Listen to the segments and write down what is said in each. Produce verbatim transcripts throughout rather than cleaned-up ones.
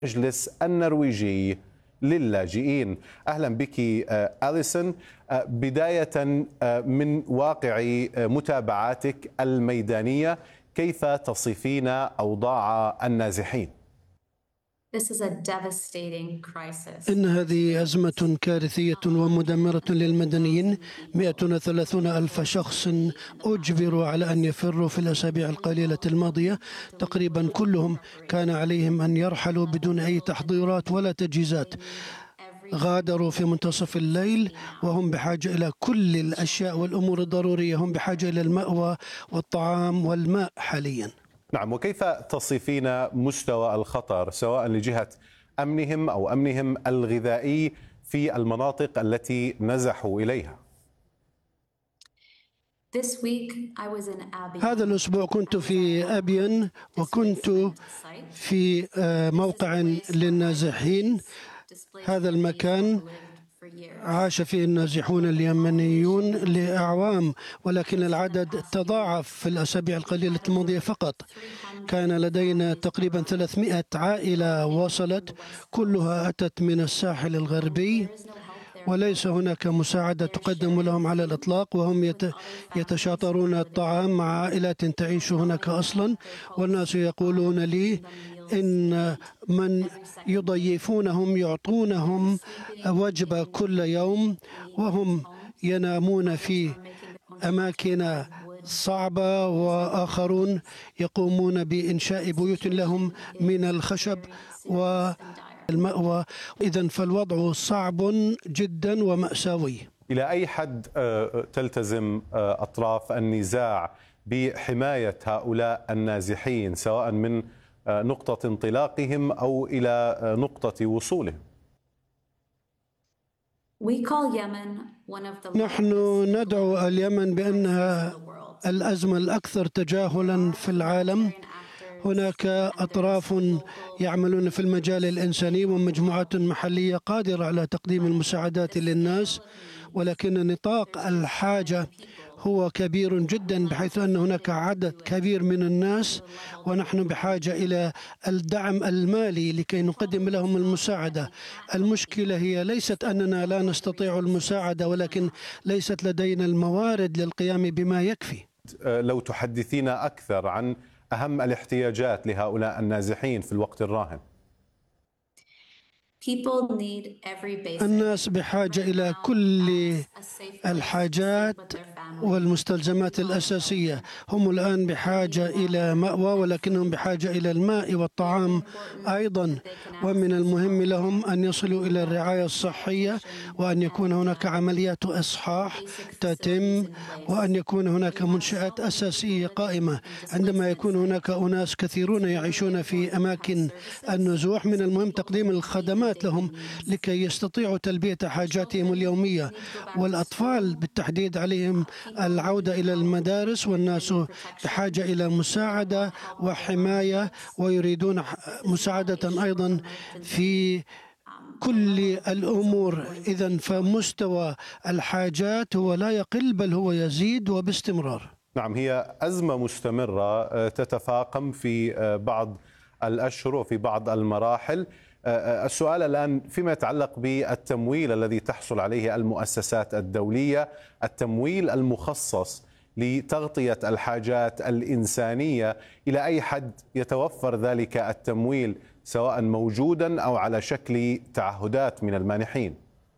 المجلس النرويجي للاجئين. أهلا بك أليسون. بداية من واقع متابعاتك الميدانية، كيف تصفين أوضاع النازحين؟ إن هذه أزمة كارثية ومدمرة للمدنيين. مئة وثلاثون ألف شخص أجبروا على أن يفروا في الأسابيع القليلة الماضية. تقريبا كلهم كان عليهم أن يرحلوا بدون أي تحضيرات ولا تجهيزات. غادروا في منتصف الليل وهم بحاجة إلى كل الأشياء والأمور الضرورية. هم بحاجة إلى المأوى والطعام والماء حاليا. نعم، وكيف تصفين مستوى الخطر سواء لجهة أمنهم أو أمنهم الغذائي في المناطق التي نزحوا إليها؟ هذا الأسبوع كنت في أبين وكنت في موقع للنازحين. هذا المكان عاش فيه النازحون اليمنيون لأعوام، ولكن العدد تضاعف في الأسابيع القليلة الماضية فقط. كان لدينا تقريبا ثلاثمئة عائلة وصلت، كلها أتت من الساحل الغربي، وليس هناك مساعدة تقدم لهم على الإطلاق، وهم يتشاطرون الطعام مع عائلات تعيش هناك أصلا. والناس يقولون لي إن من يضيفونهم يعطونهم وجبة كل يوم، وهم ينامون في أماكن صعبة، وآخرون يقومون بإنشاء بيوت لهم من الخشب والمأوى. إذن فالوضع صعب جدا ومأساوي. إلى أي حد تلتزم أطراف النزاع بحماية هؤلاء النازحين سواء من نقطة انطلاقهم أو إلى نقطة وصولهم؟ نحن ندعو اليمن بأنها الأزمة الأكثر تجاهلا في العالم. هناك أطراف يعملون في المجال الإنساني ومجموعات محلية قادرة على تقديم المساعدات للناس، ولكن نطاق الحاجة هو كبير جدا، بحيث أن هناك عدد كبير من الناس، ونحن بحاجة إلى الدعم المالي لكي نقدم لهم المساعدة. المشكلة هي ليست أننا لا نستطيع المساعدة، ولكن ليست لدينا الموارد للقيام بما يكفي. لو تحدثينا أكثر عن أهم الاحتياجات لهؤلاء النازحين في الوقت الراهن. الناس بحاجة إلى كل الحاجات والمستلزمات الأساسية. هم الآن بحاجة إلى مأوى، ولكنهم بحاجة إلى الماء والطعام أيضا. ومن المهم لهم أن يصلوا إلى الرعاية الصحية، وأن يكون هناك عمليات إصحاح تتم، وأن يكون هناك منشآت أساسية قائمة. عندما يكون هناك أناس كثيرون يعيشون في أماكن النزوح، من المهم تقديم الخدمات لهم لكي يستطيعوا تلبية حاجاتهم اليومية. والأطفال بالتحديد عليهم العودة إلى المدارس، والناس بحاجة إلى مساعدة وحماية، ويريدون مساعدة أيضا في كل الأمور. إذن فمستوى الحاجات هو لا يقل بل هو يزيد وباستمرار. نعم، هي أزمة مستمرة تتفاقم في بعض الأشهر وفي بعض المراحل. السؤال الآن فيما يتعلق بالتمويل الذي تحصل عليه المؤسسات الدولية، التمويل المخصص لتغطية الحاجات الإنسانية، إلى أي حد يتوفر ذلك التمويل سواء موجودا أو على شكل تعهدات من المانحين؟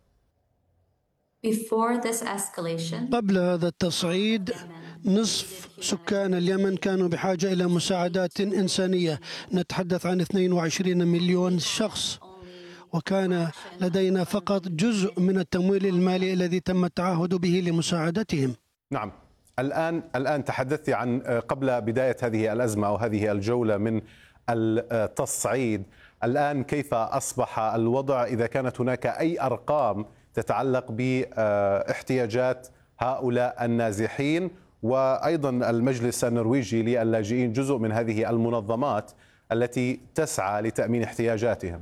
قبل هذا التصعيد نصف سكان اليمن كانوا بحاجة إلى مساعدات إنسانية. نتحدث عن اثنين وعشرين مليون شخص، وكان لدينا فقط جزء من التمويل المالي الذي تم التعهد به لمساعدتهم. نعم، الآن الآن تحدثت عن قبل بداية هذه الأزمة أو هذه الجولة من التصعيد. الآن كيف أصبح الوضع؟ إذا كانت هناك أي أرقام تتعلق باحتياجات هؤلاء النازحين، وأيضا المجلس النرويجي للاجئين جزء من هذه المنظمات التي تسعى لتأمين احتياجاتهم.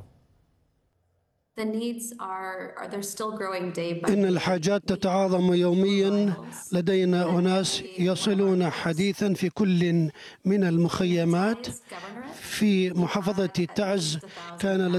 إن الحاجات تتعاظم يوميا. لدينا أناس يصلون حديثا في كل من المخيمات. في محافظة تعز كان